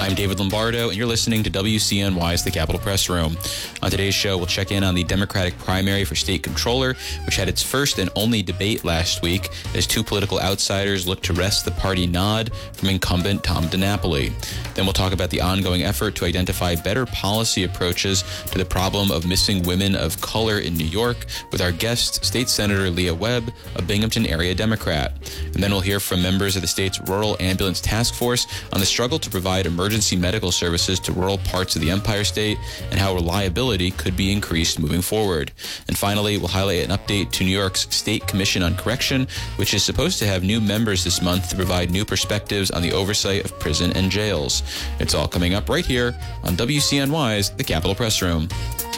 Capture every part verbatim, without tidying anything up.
I'm David Lombardo, and you're listening to W C N Y's The Capitol Press Room. On today's show, we'll check in on the Democratic primary for state controller, which had its first and only debate last week as two political outsiders look to wrest the party nod from incumbent Tom DiNapoli. Then we'll talk about the ongoing effort to identify better policy approaches to the problem of missing women of color in New York with our guest, State Senator Leah Webb, a Binghamton area Democrat. And then we'll hear from members of the state's Rural Ambulance Task Force on the struggle to provide emergency medical services to rural parts of the Empire State and how reliability could be increased moving forward. And finally, we'll highlight an update to New York's State Commission on Correction, which is supposed to have new members this month to provide new perspectives on the oversight of prison and jails. It's all coming up right here on W C N Y's The Capitol Press Room.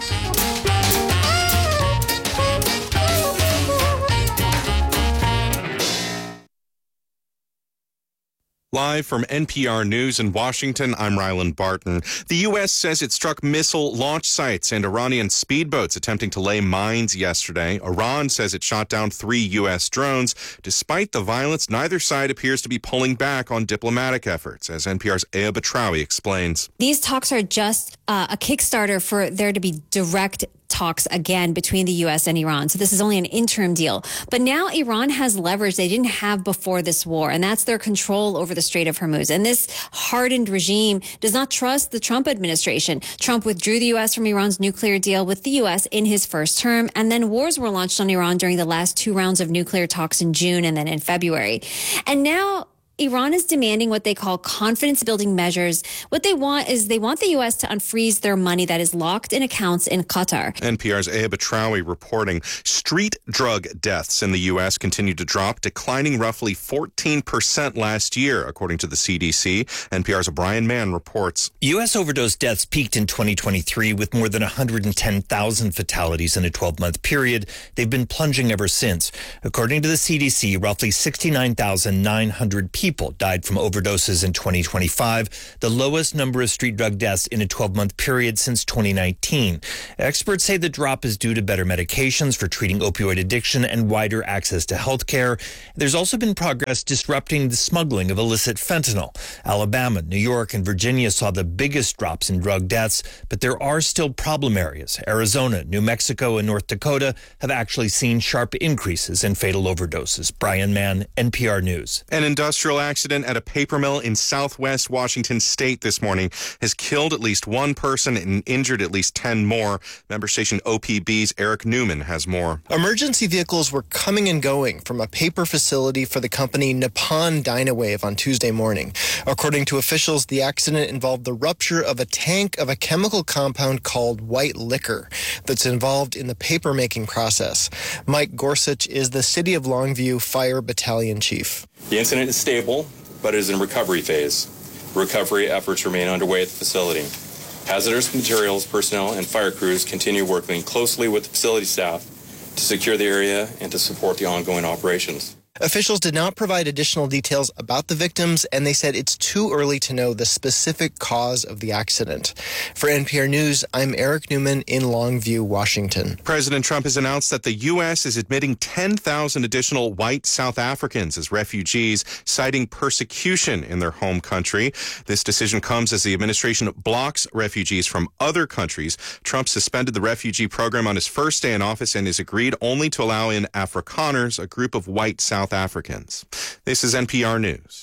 Live from N P R News in Washington, I'm Ryland Barton. The U S says it struck missile launch sites and Iranian speedboats attempting to lay mines yesterday. Iran says it shot down three U S drones. Despite the violence, neither side appears to be pulling back on diplomatic efforts, as N P R's Aya Batrawi explains. These talks are just uh, a Kickstarter for there to be direct talks again between the U S and Iran. So this is only an interim deal. But now Iran has leverage they didn't have before this war, and that's their control over the Strait of Hormuz. And this hardened regime does not trust the Trump administration. Trump withdrew the U S from Iran's nuclear deal with the U S in his first term, and then wars were launched on Iran during the last two rounds of nuclear talks in June and then in February. And now Iran is demanding what they call confidence-building measures. What they want is they want the U S to unfreeze their money that is locked in accounts in Qatar. N P R's Aya Batrawi reporting street drug deaths in the U S continue to drop, declining roughly fourteen percent last year, according to the C D C. N P R's Brian Mann reports. U S overdose deaths peaked in twenty twenty-three with more than one hundred ten thousand fatalities in a twelve-month period. They've been plunging ever since. According to the C D C, roughly sixty-nine thousand nine hundred people People died from overdoses in twenty twenty-five, the lowest number of street drug deaths in a twelve-month period since twenty nineteen. Experts say the drop is due to better medications for treating opioid addiction and wider access to health care. There's also been progress disrupting the smuggling of illicit fentanyl. Alabama, New York, and Virginia saw the biggest drops in drug deaths, but there are still problem areas. Arizona, New Mexico, and North Dakota have actually seen sharp increases in fatal overdoses. Brian Mann, N P R News. An industrial accident at a paper mill in southwest Washington state this morning has killed at least one person and injured at least ten more. Member station O P B's Eric Newman has more. Emergency vehicles were coming and going from a paper facility for the company Nippon Dynawave on Tuesday morning. According to officials, the accident involved the rupture of a tank of a chemical compound called white liquor that's involved in the paper making process. Mike Gorsuch is the City of Longview Fire Battalion Chief. The incident is stable, but it is in recovery phase. Recovery efforts remain underway at the facility. Hazardous materials personnel and fire crews continue working closely with the facility staff to secure the area and to support the ongoing operations. Officials did not provide additional details about the victims, and they said it's too early to know the specific cause of the accident. For N P R News, I'm Eric Newman in Longview, Washington. President Trump has announced that the U S is admitting ten thousand additional white South Africans as refugees, citing persecution in their home country. This decision comes as the administration blocks refugees from other countries. Trump suspended the refugee program on his first day in office and has agreed only to allow in Afrikaners, a group of white South Africans. This is N P R News.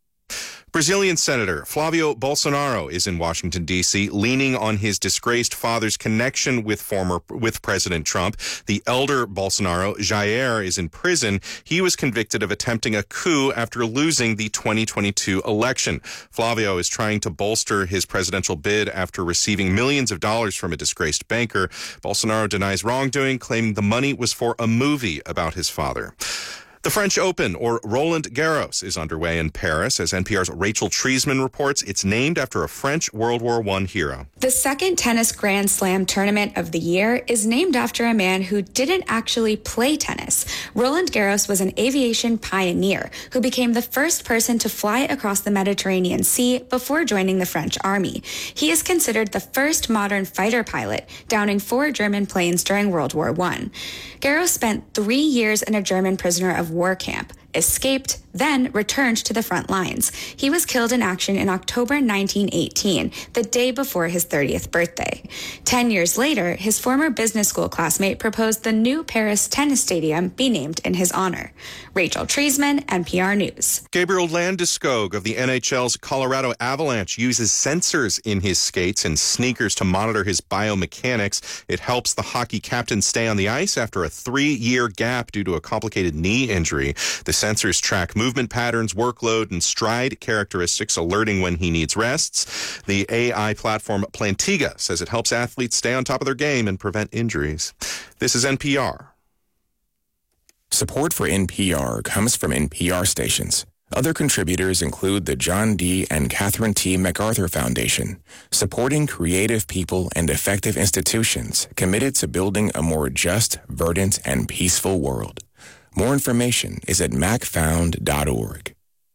Brazilian Senator Flavio Bolsonaro is in Washington, D C, leaning on his disgraced father's connection with former with President Trump. The elder Bolsonaro, Jair, is in prison. He was convicted of attempting a coup after losing the twenty twenty-two election. Flavio is trying to bolster his presidential bid after receiving millions of dollars from a disgraced banker. Bolsonaro denies wrongdoing, claiming the money was for a movie about his father. The French Open, or Roland Garros, is underway in Paris. As N P R's Rachel Treisman reports, it's named after a French World War One hero. The second tennis Grand Slam tournament of the year is named after a man who didn't actually play tennis. Roland Garros was an aviation pioneer who became the first person to fly across the Mediterranean Sea before joining the French army. He is considered the first modern fighter pilot, downing four German planes during World War One. Garros spent three years in a German prisoner of war camp. escaped, then returned to the front lines. He was killed in action in October nineteen eighteen, the day before his thirtieth birthday. Ten years later, his former business school classmate proposed the new Paris tennis stadium be named in his honor. Rachel Treisman, N P R News. Gabriel Landeskog of the N H L's Colorado Avalanche uses sensors in his skates and sneakers to monitor his biomechanics. It helps the hockey captain stay on the ice after a three-year gap due to a complicated knee injury. The sensors track movement patterns, workload, and stride characteristics, alerting when he needs rests. The A I platform Plantiga says it helps athletes stay on top of their game and prevent injuries. This is N P R. Support for N P R comes from N P R stations. Other contributors include the John D. and Catherine T. MacArthur Foundation, supporting creative people and effective institutions committed to building a more just, verdant, and peaceful world. More information is at mac found dot org.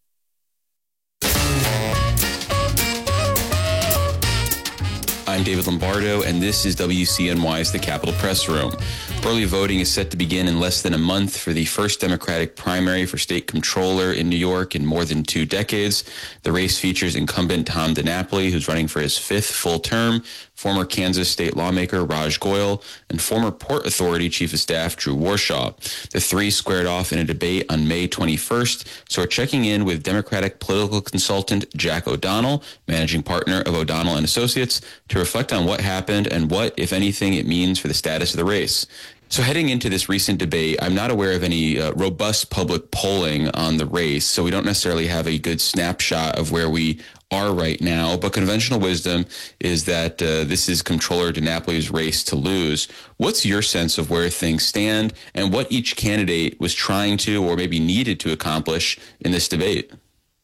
I'm David Lombardo, and this is W C N Y's The Capitol Press Room. Early voting is set to begin in less than a month for the first Democratic primary for state comptroller in New York in more than two decades. The race features incumbent Tom DiNapoli, who's running for his fifth full term, former Kansas state lawmaker Raj Goyal, and former Port Authority Chief of Staff Drew Warshaw. The three squared off in a debate on May twenty-first, so we're checking in with Democratic political consultant Jack O'Donnell, managing partner of O'Donnell and Associates, to reflect on what happened and what, if anything, it means for the status of the race. So heading into this recent debate, I'm not aware of any uh, robust public polling on the race, so we don't necessarily have a good snapshot of where we are right now. But conventional wisdom is that uh, this is Comptroller DiNapoli's race to lose. What's your sense of where things stand and what each candidate was trying to or maybe needed to accomplish in this debate?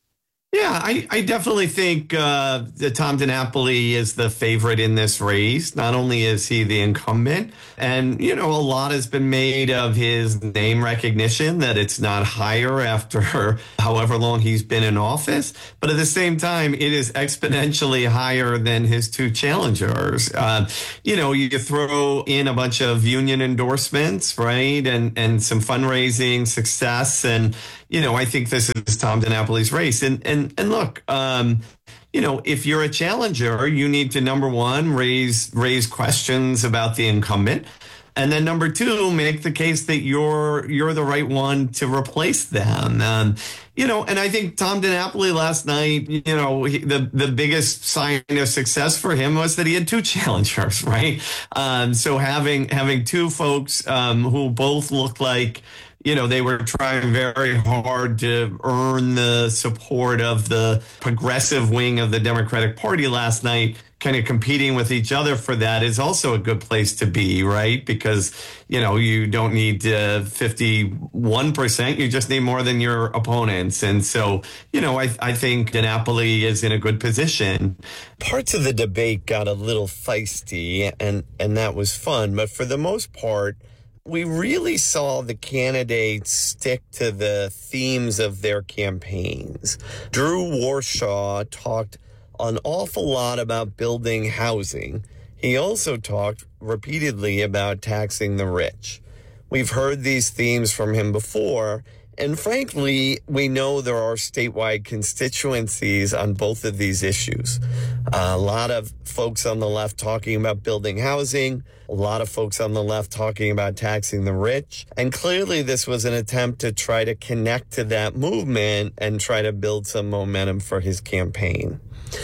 Yeah, I, I definitely think uh, that Tom DiNapoli is the favorite in this race. Not only is he the incumbent, and, you know, a lot has been made of his name recognition, that it's not higher after however long he's been in office. But at the same time, it is exponentially higher than his two challengers. Uh, you know, you throw in a bunch of union endorsements, right, and, and some fundraising success, and you know, I think this is Tom DiNapoli's race. And and and look, um, you know, if you're a challenger, you need to, number one, raise raise questions about the incumbent. And then number two, make the case that you're you're the right one to replace them. Um, you know, and I think Tom DiNapoli last night, you know, he, the the biggest sign of success for him was that he had two challengers, right? Um, so having having two folks um, who both looked like, you know, they were trying very hard to earn the support of the progressive wing of the Democratic Party last night, kind of competing with each other for that, is also a good place to be, right? Because, you know, you don't need uh, fifty-one percent, you just need more than your opponents. And so, you know, I, I think DiNapoli is in a good position. Parts of the debate got a little feisty, and, and that was fun. But for the most part, we really saw the candidates stick to the themes of their campaigns. Drew Warshaw talked an awful lot about building housing. He also talked repeatedly about taxing the rich. We've heard these themes from him before, and frankly, we know there are statewide constituencies on both of these issues. Uh, a lot of folks on the left talking about building housing, a lot of folks on the left talking about taxing the rich. And clearly this was an attempt to try to connect to that movement and try to build some momentum for his campaign.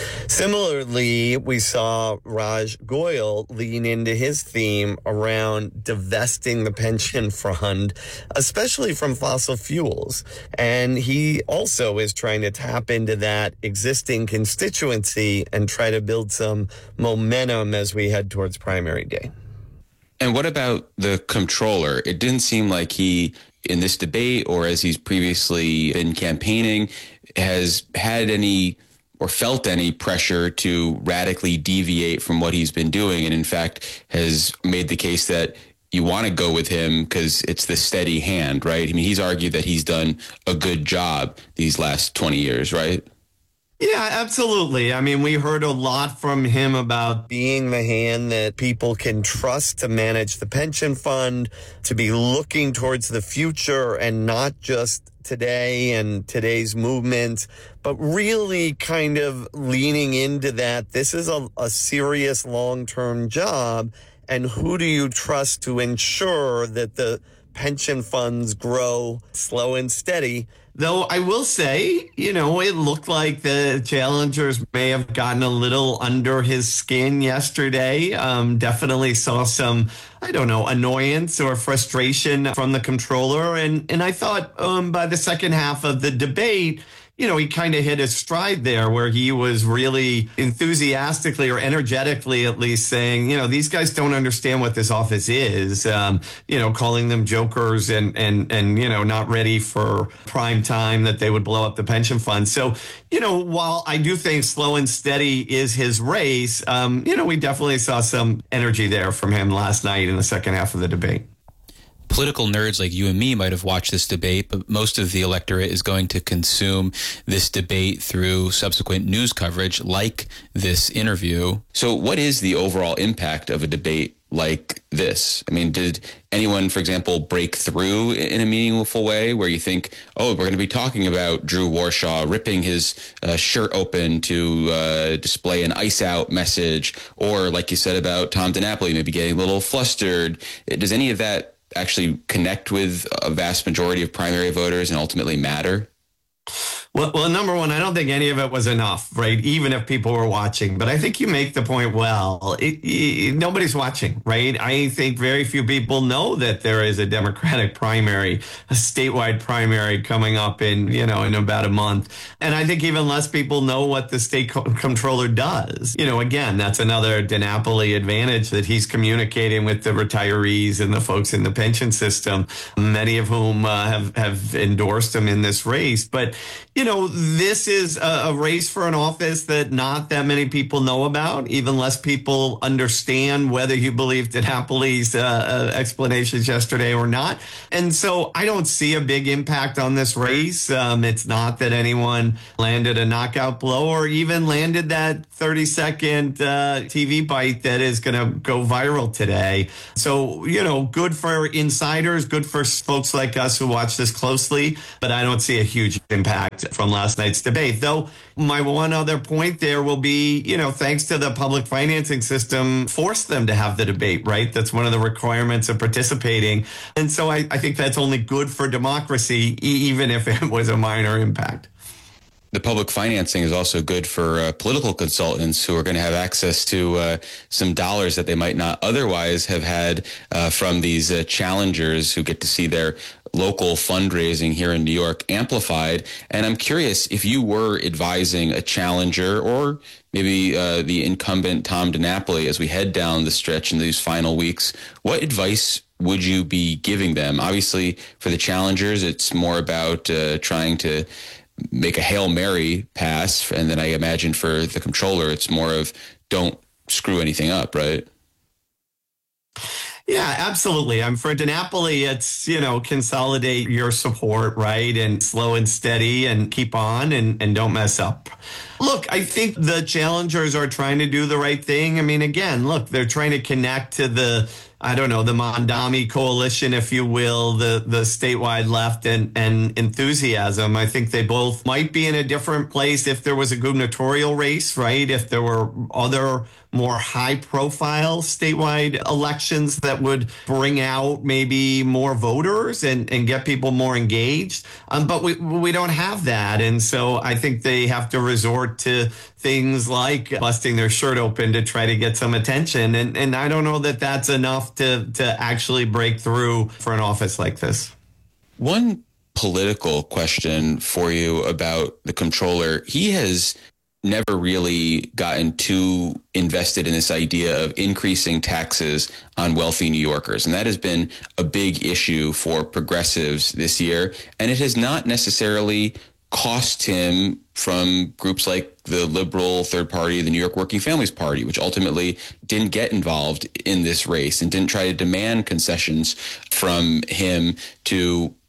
Similarly, we saw Raj Goyal lean into his theme around divesting the pension fund, especially from fossil fuels. And he also is trying to tap into that existing constituency and try to build some momentum as we head towards primary day. And what about the comptroller? It didn't seem like he, in this debate or as he's previously been campaigning, has had any or felt any pressure to radically deviate from what he's been doing, and in fact has made the case that you want to go with him because it's the steady hand, right? I mean, he's argued that he's done a good job these last twenty years, right? Yeah, absolutely. I mean, we heard a lot from him about being the hand that people can trust to manage the pension fund, to be looking towards the future and not just today and today's movement, but really kind of leaning into that. This is a, a serious long-term job. And who do you trust to ensure that the pension funds grow slow and steady? Though I will say, you know, it looked like the challengers may have gotten a little under his skin yesterday. Um, definitely saw some, I don't know, annoyance or frustration from the comptroller. And, and I thought um, by the second half of the debate, you know, he kind of hit his stride there where he was really enthusiastically or energetically at least saying, you know, these guys don't understand what this office is, um, you know, calling them jokers and, and, and, you know, not ready for prime time, that they would blow up the pension fund. So, you know, while I do think slow and steady is his race, um, you know, we definitely saw some energy there from him last night in the second half of the debate. Political nerds like you and me might have watched this debate, but most of the electorate is going to consume this debate through subsequent news coverage like this interview. So what is the overall impact of a debate like this? I mean, did anyone, for example, break through in a meaningful way where you think, oh, we're going to be talking about Drew Warshaw ripping his uh, shirt open to uh, display an ice out message, or like you said about Tom DiNapoli maybe getting a little flustered? Does any of that actually connect with a vast majority of primary voters and ultimately matter? Well, well, number one, I don't think any of it was enough, right? Even if people were watching. But I think you make the point well. It, it, nobody's watching, right? I think very few people know that there is a Democratic primary, a statewide primary coming up in, you know, in about a month. And I think even less people know what the state co- comptroller does. You know, again, that's another DiNapoli advantage, that he's communicating with the retirees and the folks in the pension system, many of whom uh, have, have endorsed him in this race. But, you know, this is a, a race for an office that not that many people know about, even less people understand whether you believe DiNapoli's uh, uh, explanations yesterday or not. And so I don't see a big impact on this race. Um, it's not that anyone landed a knockout blow or even landed that thirty second uh, T V bite that is going to go viral today. So, you know, good for insiders, good for folks like us who watch this closely, but I don't see a huge impact from last night's debate. Though my one other point there will be, you know, thanks to the public financing system, force them to have the debate, right? That's one of the requirements of participating. And so I, I think that's only good for democracy, e- even if it was a minor impact. The public financing is also good for uh, political consultants who are going to have access to uh, some dollars that they might not otherwise have had uh, from these uh, challengers who get to see their local fundraising here in New York amplified. And I'm curious, if you were advising a challenger or maybe uh, the incumbent Tom DiNapoli as we head down the stretch in these final weeks, what advice would you be giving them? Obviously, for the challengers, it's more about uh, trying to make a Hail Mary pass. And then I imagine for the comptroller, it's more of don't screw anything up, right? Yeah, absolutely. I'm for DiNapoli. It's, you know, consolidate your support, right? And slow and steady and keep on and, and don't mess up. Look, I think the challengers are trying to do the right thing. I mean, again, look, they're trying to connect to the, I don't know, the Mondami coalition, if you will, the, the statewide left and, and enthusiasm. I think they both might be in a different place if there was a gubernatorial race, right? If there were other more high profile statewide elections that would bring out maybe more voters and, and get people more engaged. Um, but we, we don't have that. And so I think they have to resort to things like busting their shirt open to try to get some attention. And, and I don't know that that's enough to, to actually break through for an office like this. One political question for you about the comptroller. He has never really gotten too invested in this idea of increasing taxes on wealthy New Yorkers. And that has been a big issue for progressives this year. And it has not necessarily cost him from groups like the liberal third party, the New York Working Families Party, which ultimately didn't get involved in this race and didn't try to demand concessions from him to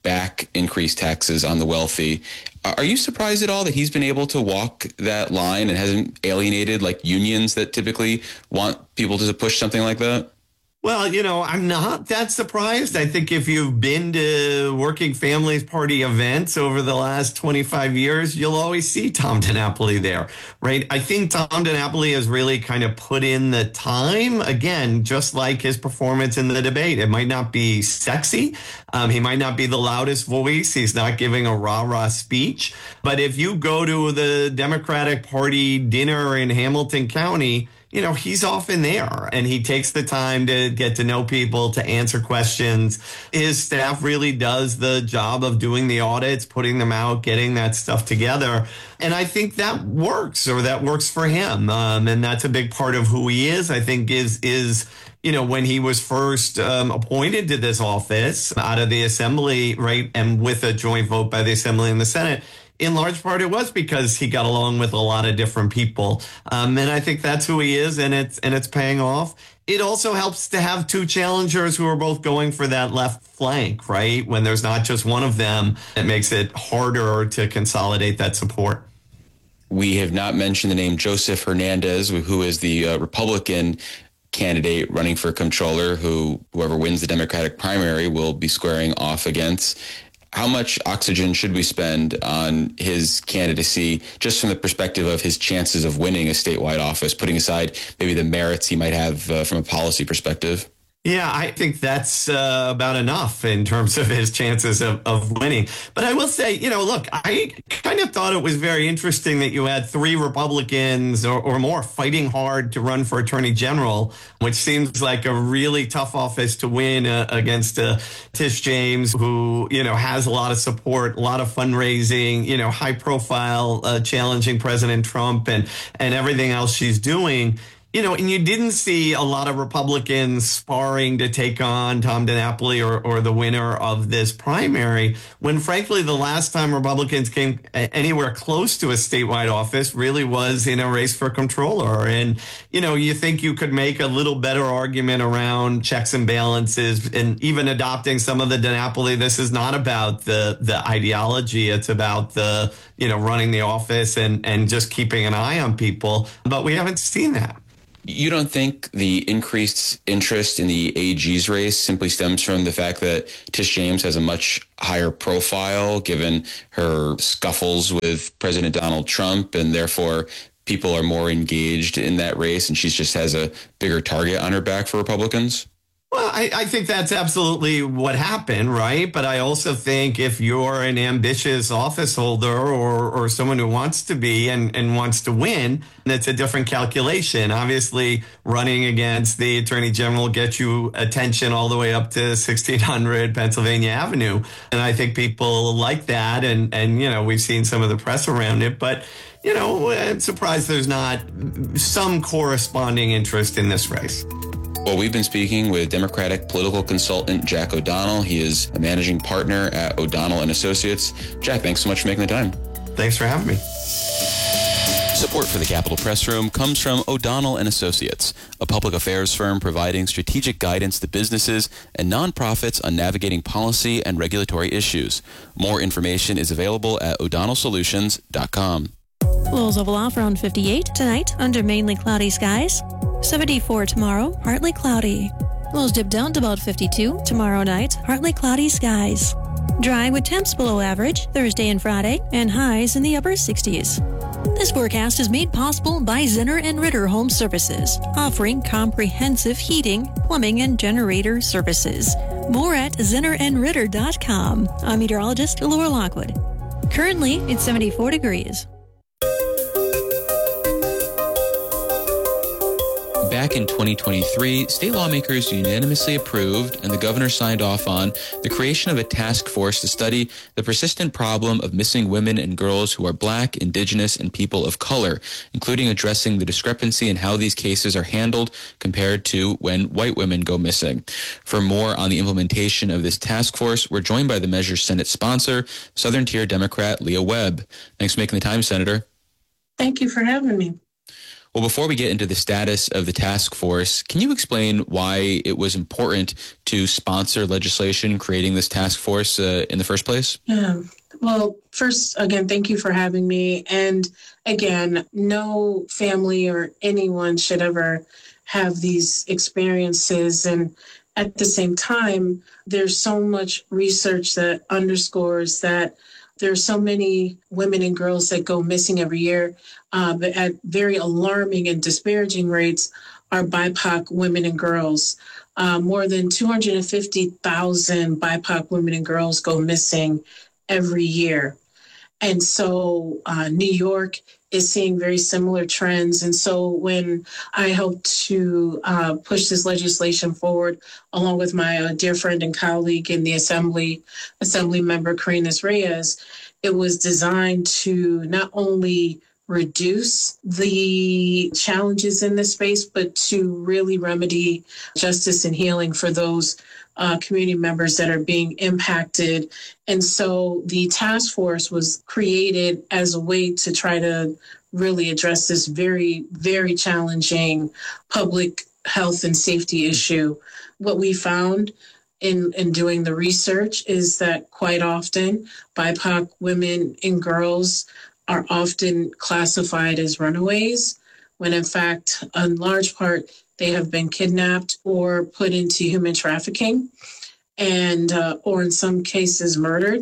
back increased taxes on the wealthy. Are you surprised at all that he's been able to walk that line and hasn't alienated like unions that typically want people to push something like that? Well, you know, I'm not that surprised. I think if you've been to Working Families Party events over the last twenty-five years, you'll always see Tom DiNapoli there, right? I think Tom DiNapoli has really kind of put in the time, again, just like his performance in the debate. It might not be sexy. Um, he might not be the loudest voice. He's not giving a rah-rah speech. But if you go to the Democratic Party dinner in Hamilton County, you know, he's often there and he takes the time to get to know people, to answer questions. His staff really does the job of doing the audits, putting them out, getting that stuff together. And I think that works, or that works for him. Um, and that's a big part of who he is, I think, is, is, you know, when he was first um, appointed to this office out of the Assembly, right, and with a joint vote by the Assembly and the Senate, in large part, it was because he got along with a lot of different people. Um, and I think that's who he is, and it's and it's paying off. It also helps to have two challengers who are both going for that left flank, right? When there's not just one of them, it makes it harder to consolidate that support. We have not mentioned the name Joseph Hernandez, who is the uh, Republican candidate running for comptroller, who whoever wins the Democratic primary will be squaring off against. How much oxygen should we spend on his candidacy, just from the perspective of his chances of winning a statewide office, putting aside maybe the merits he might have uh, from a policy perspective? Yeah, I think that's uh, about enough in terms of his chances of, of winning. But I will say, you know, look, I kind of thought it was very interesting that you had three Republicans or, or more fighting hard to run for attorney general, which seems like a really tough office to win uh, against uh, Tish James, who, you know, has a lot of support, a lot of fundraising, you know, high profile, uh, challenging President Trump and, and everything else she's doing. You know, and you didn't see a lot of Republicans sparring to take on Tom DiNapoli or, or the winner of this primary, when frankly, the last time Republicans came anywhere close to a statewide office really was in a race for comptroller. And, you know, you think you could make a little better argument around checks and balances and even adopting some of the DiNapoli. This is not about the, the ideology. It's about the, you know, running the office and, and just keeping an eye on people. But we haven't seen that. You don't think the increased interest in the A G's race simply stems from the fact that Tish James has a much higher profile given her scuffles with President Donald Trump, and therefore people are more engaged in that race and she just has a bigger target on her back for Republicans? Well, I, I think that's absolutely what happened, right? But I also think if you're an ambitious office holder or, or someone who wants to be and, and wants to win, that's a different calculation. Obviously, running against the Attorney General gets you attention all the way up to sixteen hundred Pennsylvania Avenue. And I think people like that. And, and, you know, we've seen some of the press around it. But, you know, I'm surprised there's not some corresponding interest in this race. Well, we've been speaking with Democratic political consultant Jack O'Donnell. He is a managing partner at O'Donnell and Associates. Jack, thanks so much for making the time. Thanks for having me. Support for the Capitol Press Room comes from O'Donnell and Associates, a public affairs firm providing strategic guidance to businesses and nonprofits on navigating policy and regulatory issues. More information is available at o'donnell solutions dot com. Lows level off around fifty-eight tonight under mainly cloudy skies. seventy-four tomorrow, partly cloudy. Lows dip down to about fifty-two tomorrow night, partly cloudy skies. Dry with temps below average Thursday and Friday, and highs in the upper sixties. This forecast is made possible by Zinner and Ritter Home Services, offering comprehensive heating, plumbing, and generator services. More at zinner and ritter dot com. I'm meteorologist Laura Lockwood. Currently, it's seventy-four degrees. Back in twenty twenty-three, state lawmakers unanimously approved and the governor signed off on the creation of a task force to study the persistent problem of missing women and girls who are Black, Indigenous, and people of color, including addressing the discrepancy in how these cases are handled compared to when white women go missing. For more on the implementation of this task force, we're joined by the measure's Senate sponsor, Southern Tier Democrat Leah Webb. Thanks for making the time, Senator. Thank you for having me. Well, before we get into the status of the task force, can you explain why it was important to sponsor legislation creating this task force uh, in the first place? Yeah. Well, first, again, thank you for having me. And again, no family or anyone should ever have these experiences. And at the same time, there's so much research that underscores that there are so many women and girls that go missing every year, uh, but at very alarming and disparaging rates are B I P O C women and girls. Uh, more than two hundred fifty thousand B I P O C women and girls go missing every year. And so uh, New York is seeing very similar trends. And so when I helped to uh, push this legislation forward, along with my uh, dear friend and colleague in the Assembly, Assembly member Carinas Reyes, it was designed to not only reduce the challenges in this space, but to really remedy justice and healing for those Uh, community members that are being impacted. And so the task force was created as a way to try to really address this very, very challenging public health and safety issue. What we found in, in doing the research is that quite often B I P O C women and girls are often classified as runaways, when in fact, in large part, they have been kidnapped or put into human trafficking and uh, or in some cases murdered.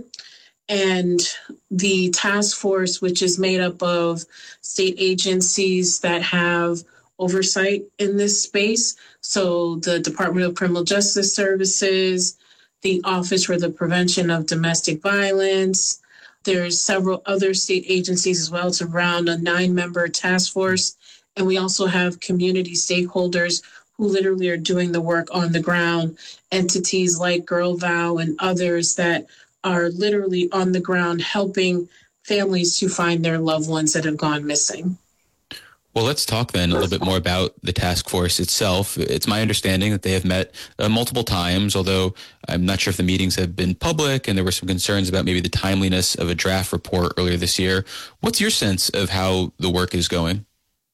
And the task force, which is made up of state agencies that have oversight in this space, so the Department of Criminal Justice Services, the Office for the Prevention of Domestic Violence, there's several other state agencies as well. It's around a nine-member task force. And we also have community stakeholders who literally are doing the work on the ground, entities like GirlVow and others that are literally on the ground helping families to find their loved ones that have gone missing. Well, let's talk then a little bit more about the task force itself. It's my understanding that they have met uh, multiple times, although I'm not sure if the meetings have been public, and there were some concerns about maybe the timeliness of a draft report earlier this year. What's your sense of how the work is going?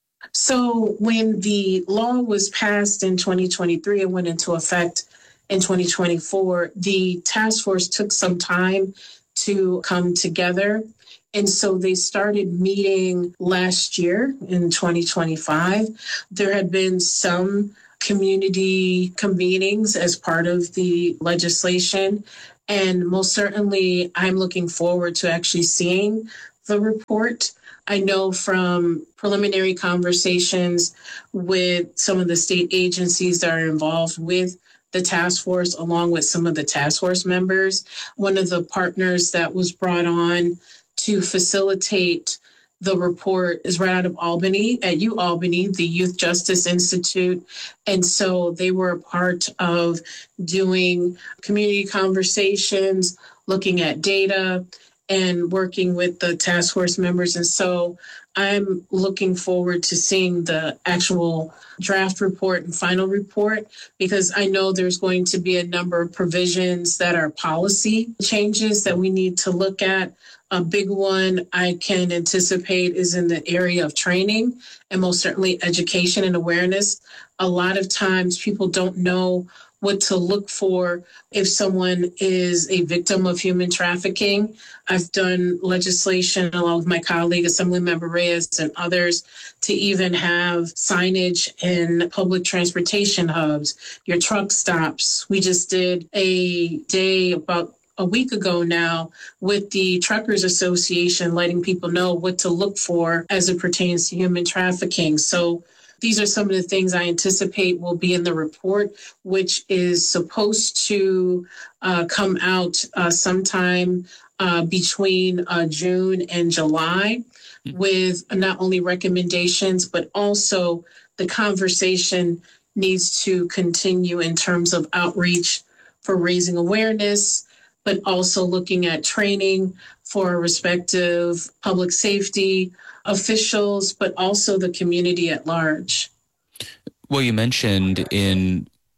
So when the law was passed in twenty twenty-three and went into effect in twenty twenty-four, the task force took some time to come together. And so they started meeting last year in twenty twenty-five. There had been some community convenings as part of the legislation. And most certainly, I'm looking forward to actually seeing the report. I know from preliminary conversations with some of the state agencies that are involved with the task force, along with some of the task force members, one of the partners that was brought on to facilitate the report is right out of Albany, at UAlbany, the Youth Justice Institute. And so they were a part of doing community conversations, looking at data, and working with the task force members. And so I'm looking forward to seeing the actual draft report and final report, because I know there's going to be a number of provisions that are policy changes that we need to look at. A big one I can anticipate is in the area of training and most certainly education and awareness. A lot of times people don't know what to look for if someone is a victim of human trafficking. I've done legislation along with my colleague, Assemblymember Reyes, and others to even have signage in public transportation hubs, your truck stops. We just did a day about a week ago now with the Truckers Association, letting people know what to look for as it pertains to human trafficking. So these are some of the things I anticipate will be in the report, which is supposed to uh, come out uh, sometime uh, between uh, June and July, with not only recommendations, but also the conversation needs to continue in terms of outreach for raising awareness, but also looking at training for respective public safety officials, but also the community at large. Well, you mentioned in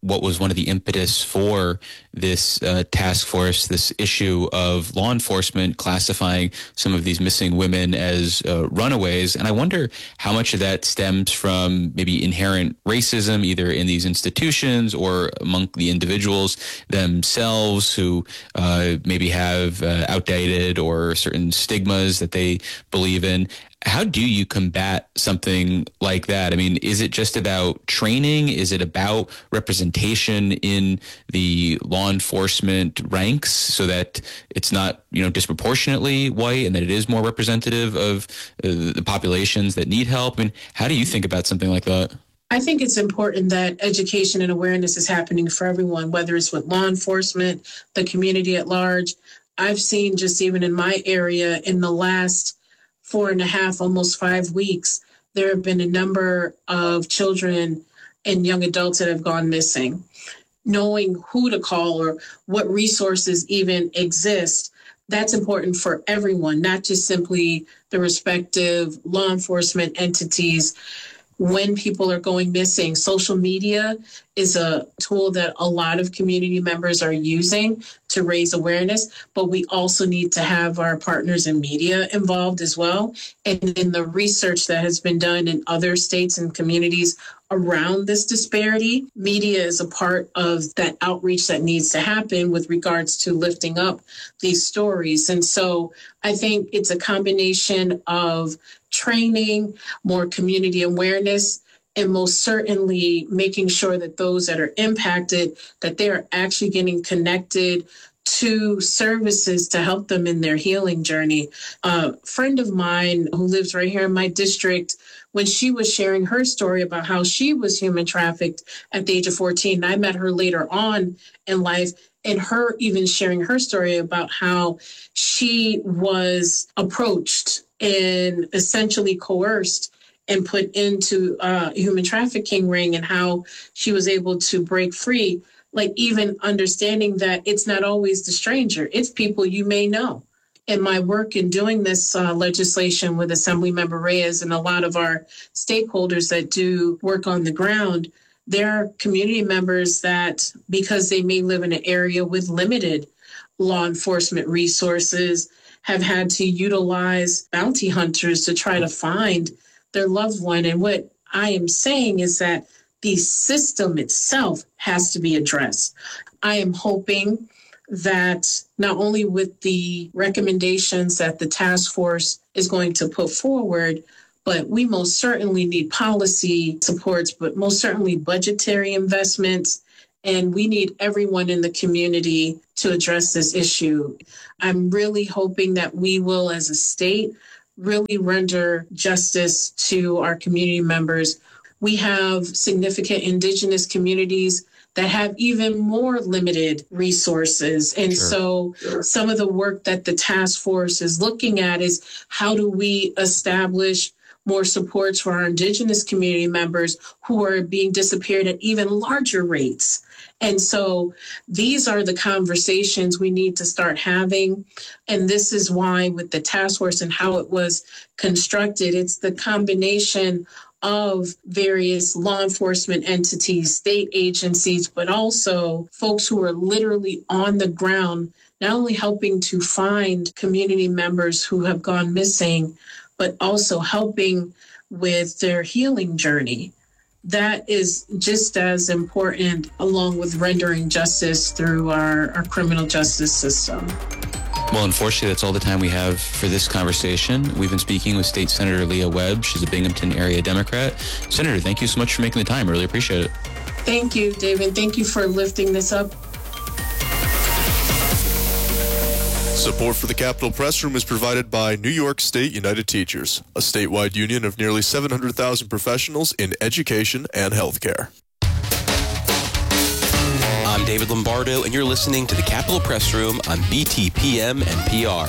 what was one of the impetus for this uh, task force, this issue of law enforcement classifying some of these missing women as uh, runaways. And I wonder how much of that stems from maybe inherent racism, either in these institutions or among the individuals themselves who uh, maybe have uh, outdated or certain stigmas that they believe in. How do you combat something like that? I mean, is it just about training? Is it about representation in the law enforcement ranks so that it's not, you know, disproportionately white and that it is more representative of uh, the populations that need help? I mean, how do you think about something like that? I think it's important that education and awareness is happening for everyone, whether it's with law enforcement, the community at large. I've seen just even in my area in the last four and a half, almost five weeks, there have been a number of children and young adults that have gone missing. Knowing who to call or what resources even exist, that's important for everyone, not just simply the respective law enforcement entities. When people are going missing, social media is a tool that a lot of community members are using to raise awareness, but we also need to have our partners in media involved as well. And in the research that has been done in other states and communities around this disparity, media is a part of that outreach that needs to happen with regards to lifting up these stories. And so I think it's a combination of training, more community awareness, and most certainly making sure that those that are impacted, that they are actually getting connected to services to help them in their healing journey. A friend of mine who lives right here in my district, when she was sharing her story about how she was human trafficked at the age of fourteen, I met her later on in life, and her even sharing her story about how she was approached and essentially coerced and put into a human trafficking ring, and how she was able to break free. Like even understanding that it's not always the stranger, it's people you may know. In my work in doing this uh, legislation with Assemblymember Reyes and a lot of our stakeholders that do work on the ground, there are community members that, because they may live in an area with limited law enforcement resources, have had to utilize bounty hunters to try to find their loved one. And what I am saying is that the system itself has to be addressed. I am hoping that not only with the recommendations that the task force is going to put forward, but we most certainly need policy supports, but most certainly budgetary investments. And we need everyone in the community to address this issue. I'm really hoping that we will, as a state, really render justice to our community members. We have significant indigenous communities that have even more limited resources. And sure. so sure. some of the work that the task force is looking at is how do we establish more supports for our indigenous community members who are being disappeared at even larger rates. And so these are the conversations we need to start having. And this is why with the task force and how it was constructed, it's the combination of various law enforcement entities, state agencies, but also folks who are literally on the ground, not only helping to find community members who have gone missing, but also helping with their healing journey. That is just as important, along with rendering justice through our, our criminal justice system. Well, unfortunately, that's all the time we have for this conversation. We've been speaking with State Senator Leah Webb. She's a Binghamton area Democrat. Senator, thank you so much for making the time. I really appreciate it. Thank you, David. Thank you for lifting this up. Support for the Capitol Press Room is provided by New York State United Teachers, a statewide union of nearly seven hundred thousand professionals in education and healthcare. I'm David Lombardo, and you're listening to the Capitol Press Room on B T P M N P R.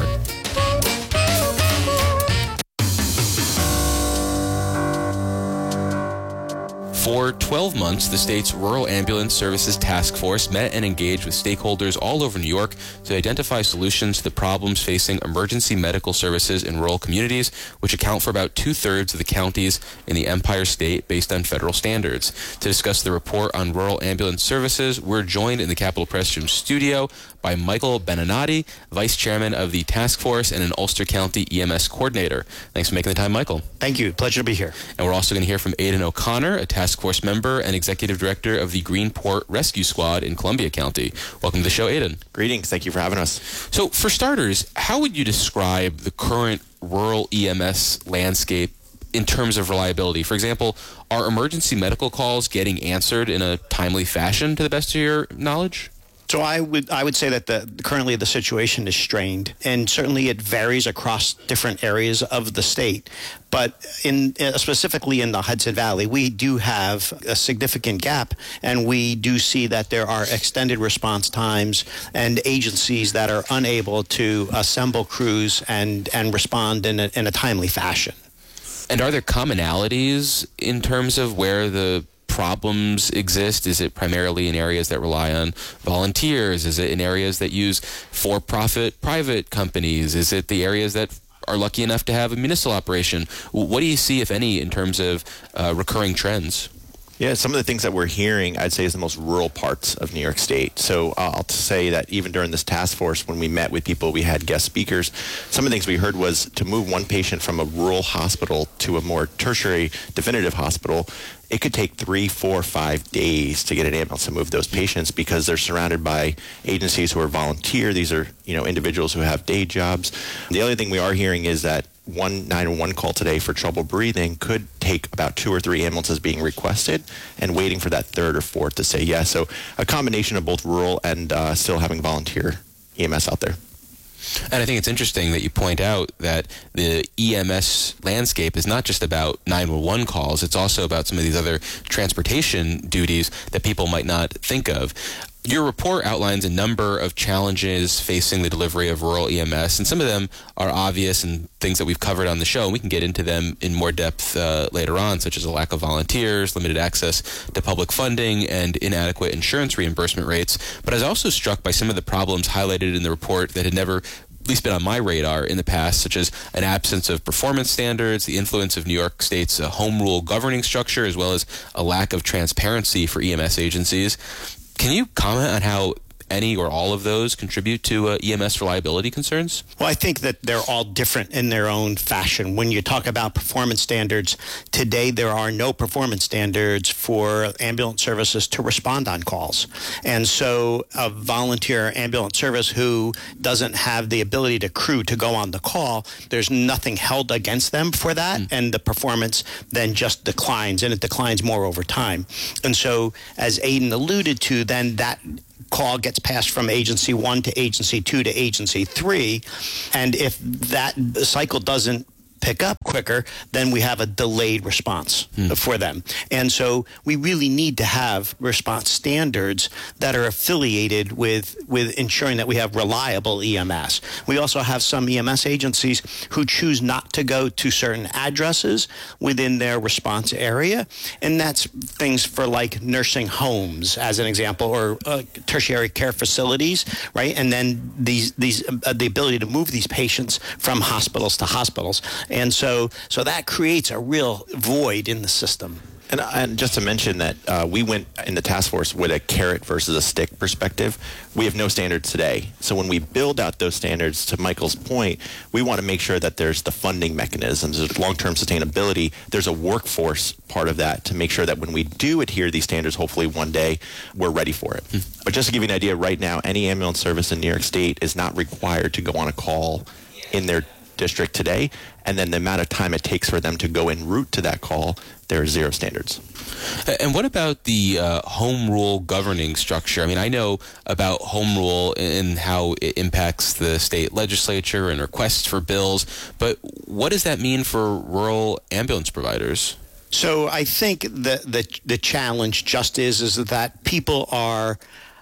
For twelve months, the state's Rural Ambulance Services Task Force met and engaged with stakeholders all over New York to identify solutions to the problems facing emergency medical services in rural communities, which account for about two-thirds of the counties in the Empire State based on federal standards. To discuss the report on rural ambulance services, we're joined in the Capitol Press Room studio by Michael Beninati, Vice Chairman of the Task Force and an Ulster County E M S Coordinator. Thanks for making the time, Michael. Thank you. Pleasure to be here. And we're also going to hear from Aidan O'Connor, a Task Force member and Executive Director of the Greenport Rescue Squad in Columbia County. Welcome to the show, Aidan. Greetings. Thank you for having us. So, for starters, how would you describe the current rural E M S landscape in terms of reliability? For example, are emergency medical calls getting answered in a timely fashion to the best of your knowledge? So I would I would say that the currently the situation is strained, and certainly it varies across different areas of the state. But in uh, specifically in the Hudson Valley, we do have a significant gap, and we do see that there are extended response times and agencies that are unable to assemble crews and and respond in a, in a timely fashion. And are there commonalities in terms of where the problems exist? Is it primarily in areas that rely on volunteers? Is it in areas that use for-profit private companies? Is it the areas that are lucky enough to have a municipal operation? What do you see, if any, in terms of uh, recurring trends? Yeah, some of the things that we're hearing, I'd say, is the most rural parts of New York State. So uh, I'll say that even during this task force, when we met with people, we had guest speakers. Some of the things we heard was to move one patient from a rural hospital to a more tertiary definitive hospital, it could take three, four, five days to get an ambulance to move those patients because they're surrounded by agencies who are volunteer. These are, you know, individuals who have day jobs. The other thing we are hearing is that one nine one one call today for trouble breathing could take about two or three ambulances being requested and waiting for that third or fourth to say yes. So a combination of both rural and uh, still having volunteer E M S out there. And I think it's interesting that you point out that the E M S landscape is not just about nine one one calls, it's also about some of these other transportation duties that people might not think of. Your report outlines a number of challenges facing the delivery of rural E M S, and some of them are obvious and things that we've covered on the show, and we can get into them in more depth uh, later on, such as a lack of volunteers, limited access to public funding, and inadequate insurance reimbursement rates. But I was also struck by some of the problems highlighted in the report that had never at least been on my radar in the past, such as an absence of performance standards, the influence of New York State's uh, home rule governing structure, as well as a lack of transparency for E M S agencies. Can you comment on how any or all of those contribute to uh, E M S reliability concerns? Well, I think that they're all different in their own fashion. When you talk about performance standards, today there are no performance standards for ambulance services to respond on calls. And so a volunteer ambulance service who doesn't have the ability to crew to go on the call, there's nothing held against them for that, mm. and the performance then just declines, and it declines more over time. And so, as Aidan alluded to, then that call gets passed from agency one to agency two to agency three, and if that cycle doesn't pick up quicker, then we have a delayed response mm. for them. And so we really need to have response standards that are affiliated with, with ensuring that we have reliable E M S. We also have some E M S agencies who choose not to go to certain addresses within their response area, and that's things for like nursing homes, as an example, or uh, tertiary care facilities, right? And then these, these uh, the ability to move these patients from hospitals to hospitals. And so so that creates a real void in the system. And, and just to mention that uh, we went in the task force with a carrot versus a stick perspective. We have no standards today. So when we build out those standards, to Michael's point, we want to make sure that there's the funding mechanisms, there's long-term sustainability, there's a workforce part of that to make sure that when we do adhere to these standards, hopefully one day, we're ready for it. Mm. But just to give you an idea, right now, any ambulance service in New York State is not required to go on a call in their district today, and then the amount of time it takes for them to go en route to that call, there are zero standards. And what about the uh, home rule governing structure? I mean, I know about home rule and how it impacts the state legislature and requests for bills, but what does that mean for rural ambulance providers? So I think the the, the challenge just is, is that people are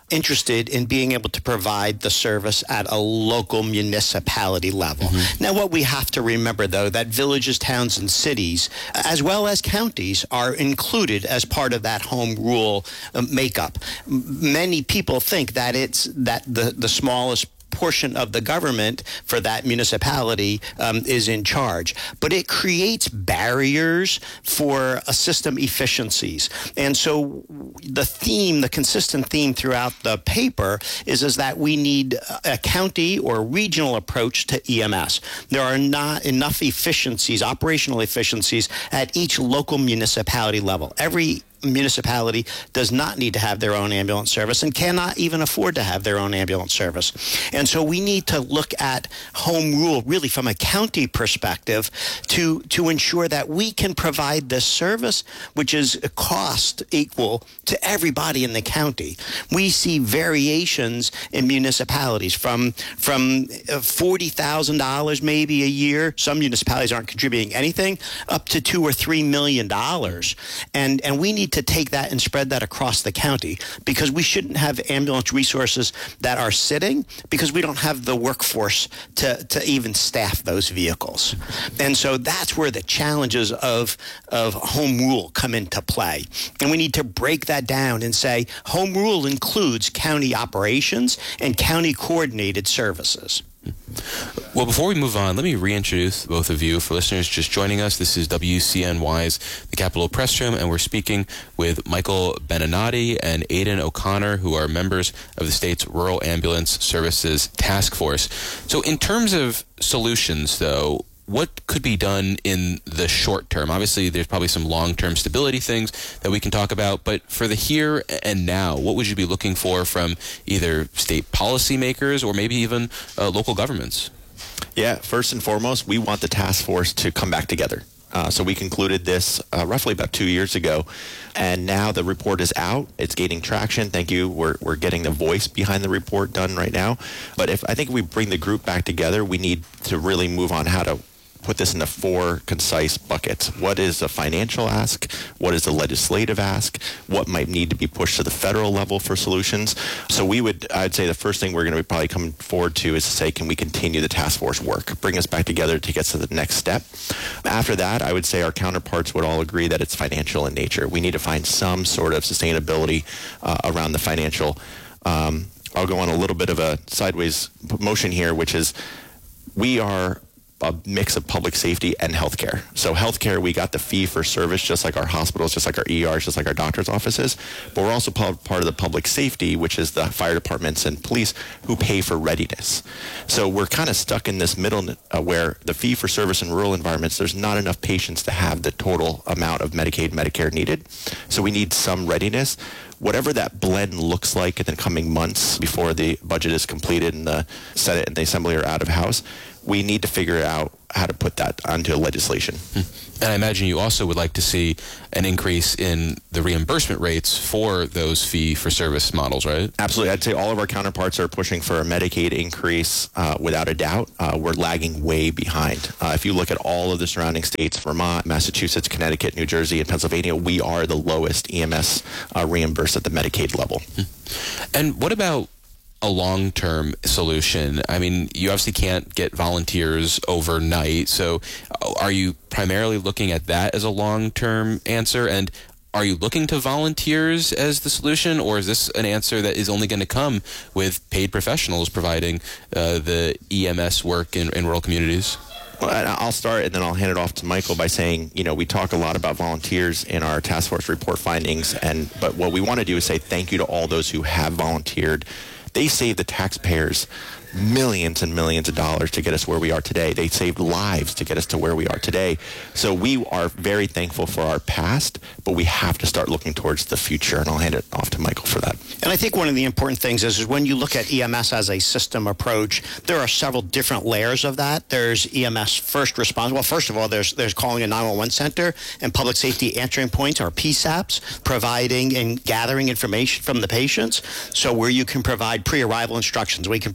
interested in being able to provide the service at a local municipality level. Mm-hmm. Now, what we have to remember, though, that villages, towns, and cities, as well as counties, are included as part of that home rule uh, makeup. M- many people think that it's that the, the smallest portion of the government for that municipality um, is in charge. But it creates barriers for uh, system efficiencies. And so the theme, the consistent theme throughout the paper is, is that we need a county or regional approach to E M S. There are not enough efficiencies, operational efficiencies, at each local municipality level. Every municipality does not need to have their own ambulance service and cannot even afford to have their own ambulance service. And so we need to look at home rule really from a county perspective to, to ensure that we can provide this service, which is a cost equal to everybody in the county. We see variations in municipalities from, from forty thousand dollars maybe a year. Some municipalities aren't contributing anything, up to two or three million dollars. And, and we need to take that and spread that across the county, because we shouldn't have ambulance resources that are sitting because we don't have the workforce to, to even staff those vehicles. And so that's where the challenges of, of home rule come into play. And we need to break that down and say home rule includes county operations and county coordinated services. Well, before we move on, let me reintroduce both of you. For listeners just joining us, this is W C N Y's The Capitol Press Room, and we're speaking with Michael Beninati and Aidan O'Connor, who are members of the state's Rural Ambulance Services Task Force. So in terms of solutions, though, what could be done in the short term? Obviously, there's probably some long-term stability things that we can talk about, but for the here and now, what would you be looking for from either state policymakers or maybe even uh, local governments? Yeah, first and foremost, we want the task force to come back together. Uh, so we concluded this uh, roughly about two years ago, and now the report is out. It's gaining traction. Thank you. We're we're getting the voice behind the report done right now. But if I think if we bring the group back together, we need to really move on how to put this into four concise buckets. What is the financial ask? What is the legislative ask? What might need to be pushed to the federal level for solutions? So we would, I'd say the first thing we're going to be probably coming forward to is to say, can we continue the task force work? Bring us back together to get to the next step. After that, I would say our counterparts would all agree that it's financial in nature. We need to find some sort of sustainability uh, around the financial. Um, I'll go on a little bit of a sideways motion here, which is we are a mix of public safety and healthcare. So healthcare, we got the fee for service, just like our hospitals, just like our E Rs, just like our doctor's offices. But we're also part of the public safety, which is the fire departments and police who pay for readiness. So we're kind of stuck in this middle uh, where the fee for service in rural environments, there's not enough patients to have the total amount of Medicaid, Medicare needed. So we need some readiness. Whatever that blend looks like in the coming months before the budget is completed and the Senate and the Assembly are out of house, we need to figure out how to put that onto legislation. And I imagine you also would like to see an increase in the reimbursement rates for those fee-for-service models, right? Absolutely. I'd say all of our counterparts are pushing for a Medicaid increase uh, without a doubt. Uh, we're lagging way behind. Uh, if you look at all of the surrounding states, Vermont, Massachusetts, Connecticut, New Jersey, and Pennsylvania, we are the lowest E M S uh, reimbursed at the Medicaid level. And what about a long-term solution? I mean, you obviously can't get volunteers overnight. So are you primarily looking at that as a long-term answer? And are you looking to volunteers as the solution? Or is this an answer that is only going to come with paid professionals providing uh, the E M S work in, in rural communities? Well, I'll start and then I'll hand it off to Michael by saying, you know, we talk a lot about volunteers in our task force report findings, and but what we want to do is say thank you to all those who have volunteered. They saved the taxpayers millions and millions of dollars to get us where we are today. They saved lives to get us to where we are today. So we are very thankful for our past, but we have to start looking towards the future, and I'll hand it off to Michael for that. And I think one of the important things is, is when you look at E M S as a system approach, there are several different layers of that. There's E M S first response. Well, first of all, there's there's calling a nine one one center and public safety answering points, or P SAPs, providing and gathering information from the patients. So where you can provide pre-arrival instructions, we can provide instructions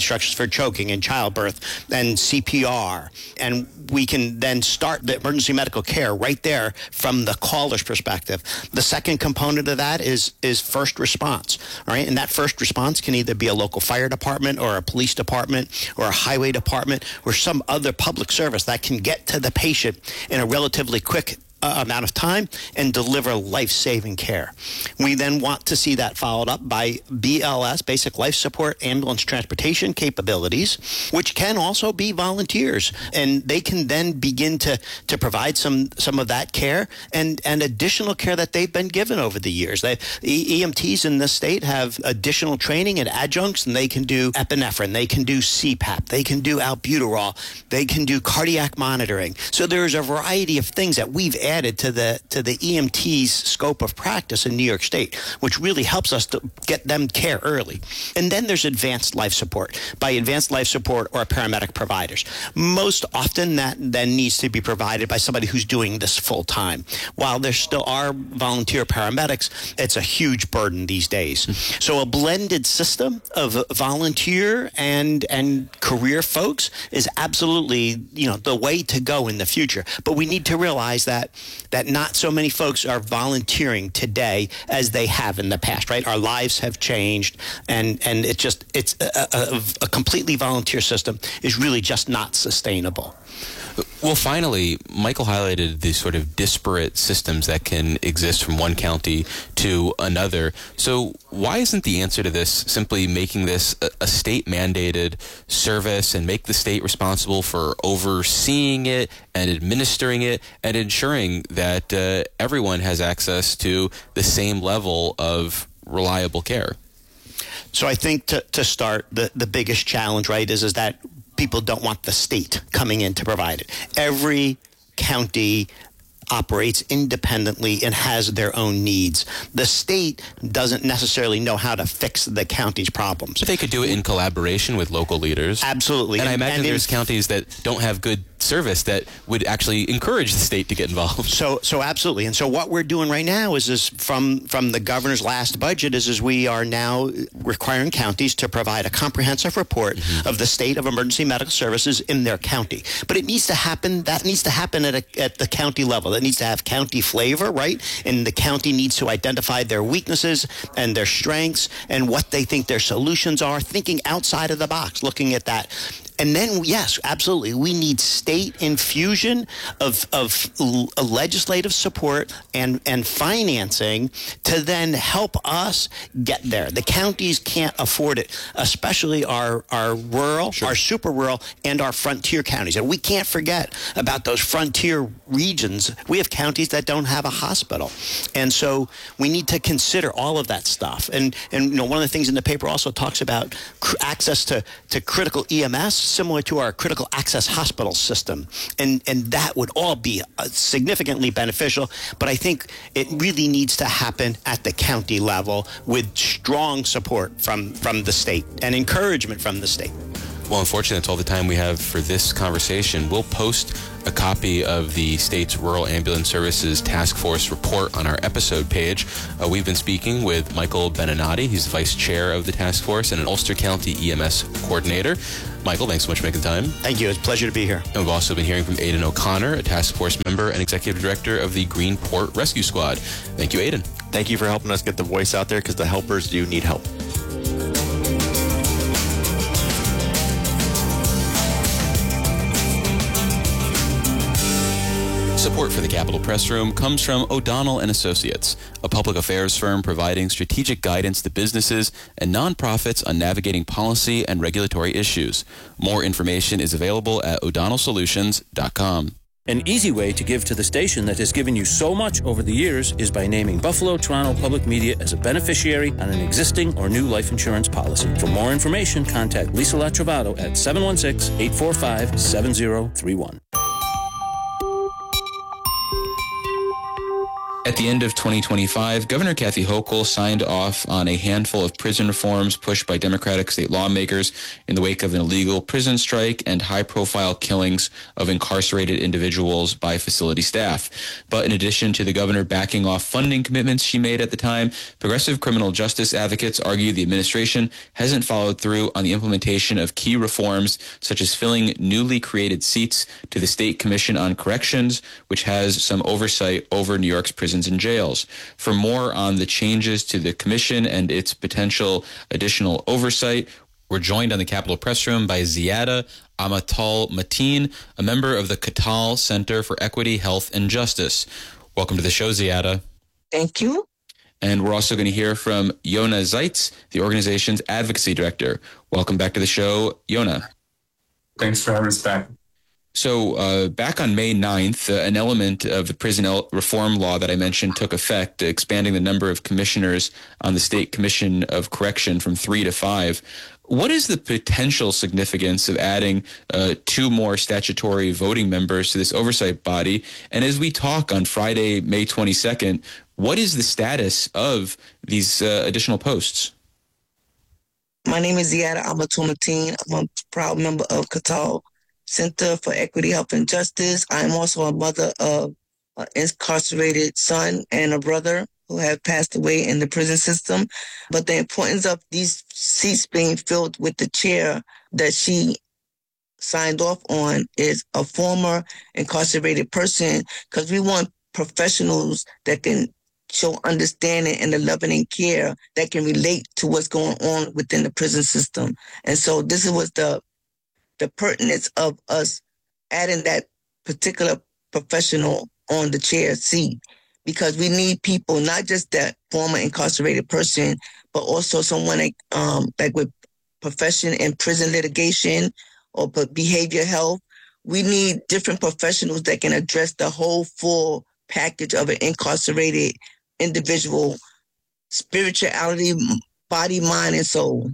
instructions for choking and childbirth and C P R. And we can then start the emergency medical care right there from the caller's perspective. The second component of that is is first response, all right? And that first response can either be a local fire department or a police department or a highway department or some other public service that can get to the patient in a relatively quick Uh, amount of time and deliver life-saving care. We then want to see that followed up by B L S, basic life support, ambulance transportation capabilities, which can also be volunteers. And they can then begin to, to provide some, some of that care and, and additional care that they've been given over the years. They, E M Ts in this state have additional training and adjuncts, and they can do epinephrine, they can do C PAP, they can do albuterol, they can do cardiac monitoring. So there's a variety of things that we've added to the to the E M T's scope of practice in New York State, which really helps us to get them care early. And then there's advanced life support by advanced life support or paramedic providers. Most often that then needs to be provided by somebody who's doing this full time. While there still are volunteer paramedics, it's a huge burden these days. So a blended system of volunteer and and career folks is absolutely, you know, the way to go in the future. But we need to realize that that not so many folks are volunteering today as they have in the past, right? Our lives have changed, and, and it just, it's a, a, a completely volunteer system is really just not sustainable. Well, finally, Michael highlighted the sort of disparate systems that can exist from one county to another. So why isn't the answer to this simply making this a, a state-mandated service and make the state responsible for overseeing it and administering it and ensuring that uh, everyone has access to the same level of reliable care? So I think to, to start, the, the biggest challenge, right, is, is that people don't want the state coming in to provide it. Every county operates independently and has their own needs. The state doesn't necessarily know how to fix the county's problems. But they could do it in collaboration with local leaders. Absolutely. And, and I imagine and there's in, counties that don't have good service that would actually encourage the state to get involved. So so absolutely. And so what we're doing right now is is from from the governor's last budget is is we are now requiring counties to provide a comprehensive report mm-hmm. of the state of emergency medical services in their county. But it needs to happen that needs to happen at a, at the county level. That needs to have county flavor, right? And the county needs to identify their weaknesses and their strengths and what they think their solutions are, thinking outside of the box, looking at that. And then, yes, absolutely, we need state infusion of of l- legislative support and, and financing to then help us get there. The counties can't afford it, especially our, our rural, sure. our super rural, and our frontier counties. And we can't forget about those frontier regions. We have counties that don't have a hospital. And so we need to consider all of that stuff. And, and you know, one of the things in the paper also talks about cr- access to, to critical E M S, similar to our critical access hospital system. And and that would all be uh, significantly beneficial. But I think it really needs to happen at the county level with strong support from, from the state and encouragement from the state. Well, unfortunately, that's all the time we have for this conversation. We'll post a copy of the state's Rural Ambulance Services Task Force report on our episode page. Uh, we've been speaking with Michael Beninati. He's the vice chair of the task force and an Ulster County E M S coordinator. Michael, thanks so much for making time. Thank you. It's a pleasure to be here. And we've also been hearing from Aidan O'Connor, a task force member and executive director of the Greenport Rescue Squad. Thank you, Aidan. Thank you for helping us get the voice out there, because the helpers do need help. Support for the Capitol Press Room comes from O'Donnell and Associates, a public affairs firm providing strategic guidance to businesses and nonprofits on navigating policy and regulatory issues. More information is available at o'donnell solutions dot com. An easy way to give to the station that has given you so much over the years is by naming Buffalo Toronto Public Media as a beneficiary on an existing or new life insurance policy. For more information, contact Lisa Latrovato at seven one six, eight four five, seven zero three one. At the end of twenty twenty-five, Governor Kathy Hochul signed off on a handful of prison reforms pushed by Democratic state lawmakers in the wake of an illegal prison strike and high-profile killings of incarcerated individuals by facility staff. But in addition to the governor backing off funding commitments she made at the time, progressive criminal justice advocates argue the administration hasn't followed through on the implementation of key reforms, such as filling newly created seats to the State Commission on Corrections, which has some oversight over New York's prisons and jails. For more on the changes to the commission and its potential additional oversight, we're joined on the Capitol Press Room by Ziada Amatal Mateen, a member of the Katal Center for Equity, Health, and Justice. Welcome to the show, Ziada. Thank you. And we're also going to hear from Yona Zeitz, the organization's advocacy director. Welcome back to the show, Yona. Thanks for having us back. So uh, back on May ninth, uh, an element of the prison reform law that I mentioned took effect, expanding the number of commissioners on the State Commission of Correction from three to five. What is the potential significance of adding uh, two more statutory voting members to this oversight body? And as we talk on Friday, May twenty-second, what is the status of these uh, additional posts? My name is Ziada Amatal Mateen. I'm a proud member of Katal Center for Equity, Health, and Justice. I am also a mother of an incarcerated son and a brother who have passed away in the prison system. But the importance of these seats being filled with the chair that she signed off on is a former incarcerated person, because we want professionals that can show understanding and the loving and care that can relate to what's going on within the prison system. And so this was the the pertinence of us adding that particular professional on the chair seat, because we need people, not just that former incarcerated person, but also someone like, um, like with profession in prison litigation or behavior health. We need different professionals that can address the whole full package of an incarcerated individual, spirituality, body, mind, and soul.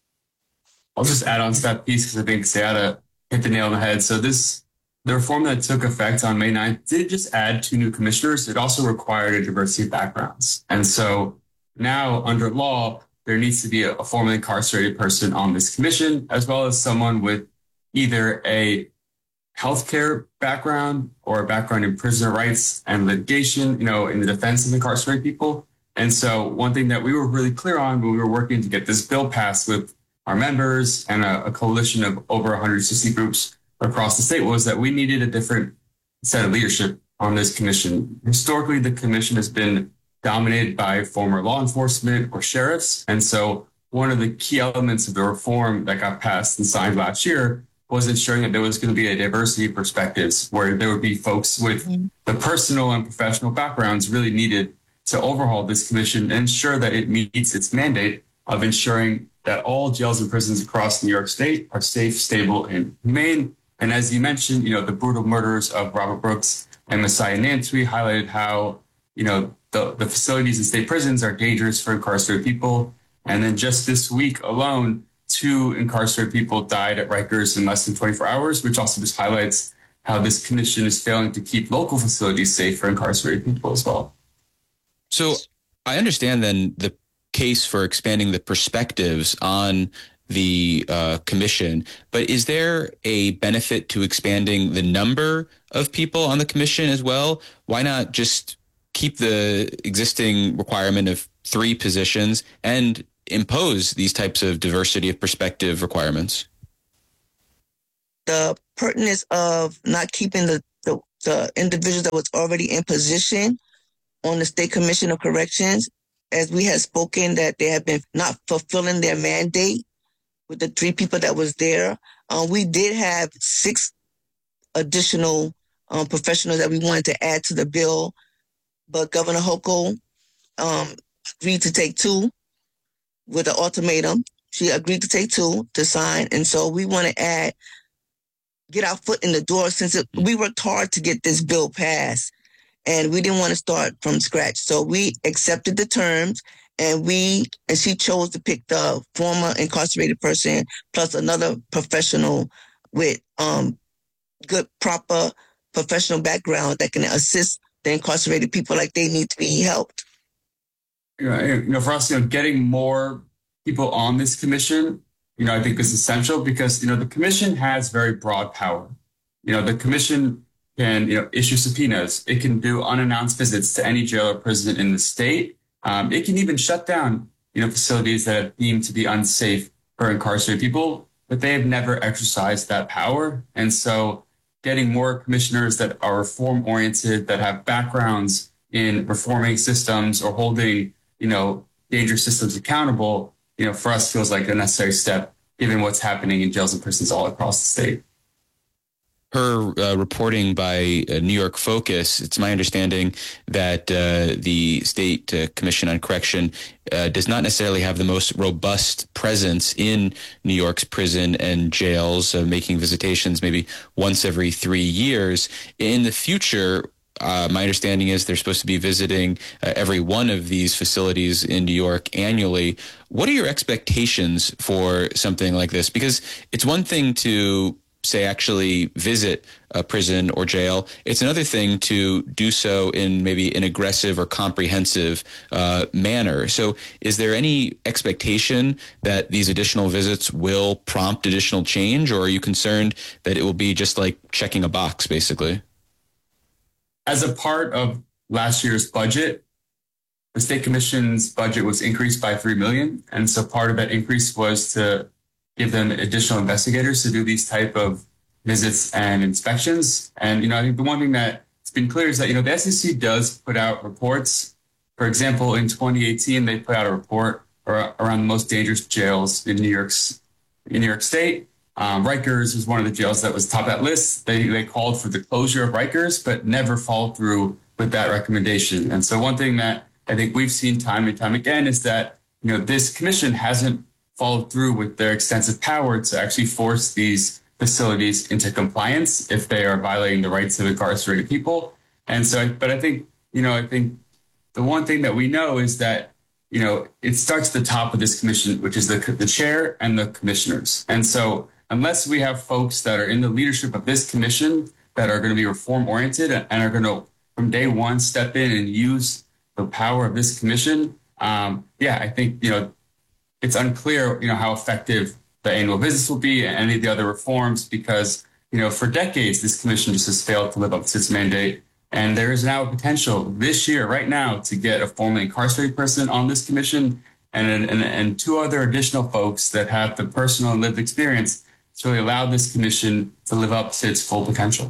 I'll just add on to that piece because I think Ziada hit the nail on the head. So this, the reform that took effect on May ninth did just add two new commissioners. It also required a diversity of backgrounds. And so now under law, there needs to be a, a formerly incarcerated person on this commission, as well as someone with either a healthcare background or a background in prisoner rights and litigation, you know, in the defense of incarcerated people. And so one thing that we were really clear on when we were working to get this bill passed with our members and a, a coalition of over one hundred sixty groups across the state was that we needed a different set of leadership on this commission. Historically, the commission has been dominated by former law enforcement or sheriffs. And so one of the key elements of the reform that got passed and signed last year was ensuring that there was going to be a diversity of perspectives, where there would be folks with the personal and professional backgrounds really needed to overhaul this commission and ensure that it meets its mandate of ensuring that all jails and prisons across New York State are safe, stable, and humane. And as you mentioned, you know, the brutal murders of Robert Brooks and Messiah Nantwi highlighted how, you know, the, the facilities in state prisons are dangerous for incarcerated people. And then just this week alone, two incarcerated people died at Rikers in less than twenty-four hours, which also just highlights how this commission is failing to keep local facilities safe for incarcerated people as well. So I understand then the case for expanding the perspectives on the uh, commission, but is there a benefit to expanding the number of people on the commission as well? Why not just keep the existing requirement of three positions and impose these types of diversity of perspective requirements? The pertinence of not keeping the, the, the individuals that was already in position on the State Commission of Corrections, as we had spoken, that they have been not fulfilling their mandate with the three people that was there. Uh, we did have six additional um, professionals that we wanted to add to the bill, but Governor Hochul um, agreed to take two with an ultimatum. She agreed to take two to sign, and so we want to add, get our foot in the door, since it, we worked hard to get this bill passed. And we didn't want to start from scratch. So we accepted the terms, and we, and she chose to pick the former incarcerated person plus another professional with um, good, proper professional background that can assist the incarcerated people like they need to be helped. You know, you know, for us, you know, getting more people on this commission, you know, I think is essential because, you know, the commission has very broad power. You know, the commission can, you know, issue subpoenas. It can do unannounced visits to any jail or prison in the state. Um, it can even shut down, you know, facilities that are deemed to be unsafe for incarcerated people, but they have never exercised that power. And so getting more commissioners that are reform oriented, that have backgrounds in reforming systems or holding, you know, dangerous systems accountable, you know, for us feels like a necessary step given what's happening in jails and prisons all across the state. Per uh, reporting by uh, New York Focus, it's my understanding that uh, the State uh, Commission on Correction uh, does not necessarily have the most robust presence in New York's prison and jails, uh, making visitations maybe once every three years. In the future, Uh, my understanding is they're supposed to be visiting uh, every one of these facilities in New York annually. What are your expectations for something like this? Because it's one thing to say actually visit a prison or jail. It's another thing to do so in maybe an aggressive or comprehensive uh, manner. So is there any expectation that these additional visits will prompt additional change, or are you concerned that it will be just like checking a box, basically? As a part of last year's budget, the State Commission's budget was increased by three million dollars. And so part of that increase was to give them additional investigators to do these type of visits and inspections. And, you know, I think the one thing that's been clear is that, you know, the S E C does put out reports. For example, in twenty eighteen, they put out a report around the most dangerous jails in New York's, in New York State. Um, Rikers was one of the jails that was top of that list. They they called for the closure of Rikers, but never followed through with that recommendation. And so one thing that I think we've seen time and time again is that, you know, this commission hasn't followed through with their extensive power to actually force these facilities into compliance if they are violating the rights of incarcerated people. And so, but I think, you know, I think the one thing that we know is that, you know, it starts at the top of this commission, which is the the chair and the commissioners. And so unless we have folks that are in the leadership of this commission that are going to be reform oriented and are going to, from day one, step in and use the power of this commission, um, yeah, I think, you know, it's unclear, you know, how effective the annual visits will be and any of the other reforms because, you know, for decades, this commission just has failed to live up to its mandate. And there is now a potential this year, right now, to get a formerly incarcerated person on this commission and, and, and two other additional folks that have the personal and lived experience to really allow this commission to live up to its full potential.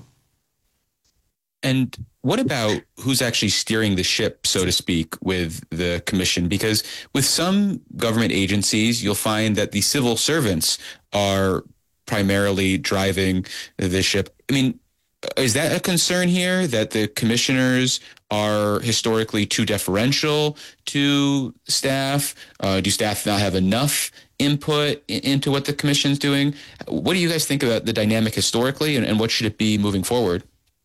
And what about who's actually steering the ship, so to speak, with the commission? Because with some government agencies, you'll find that the civil servants are primarily driving the ship. I mean, is that a concern here, that the commissioners are historically too deferential to staff? Uh, do staff not have enough input into what the commission's doing? What do you guys think about the dynamic historically, and, and what should it be moving forward?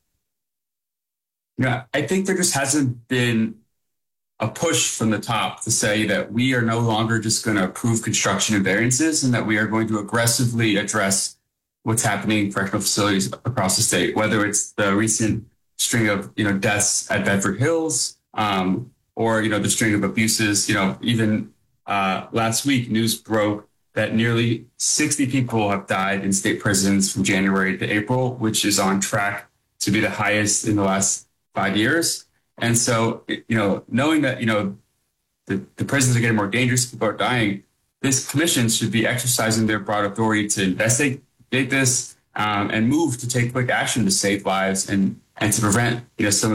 Yeah, I think there just hasn't been a push from the top to say that we are no longer just going to approve construction and variances and that we are going to aggressively address what's happening in correctional facilities across the state, whether it's the recent string of, you know, deaths at Bedford Hills um, or, you know, the string of abuses, you know, even Uh, last week, news broke that nearly sixty people have died in state prisons from January to April, which is on track to be the highest in the last five years. And so, you know, knowing that, you know, the, the prisons are getting more dangerous, people are dying, this commission should be exercising their broad authority to investigate this um, and move to take quick action to save lives and, and to prevent, you know, some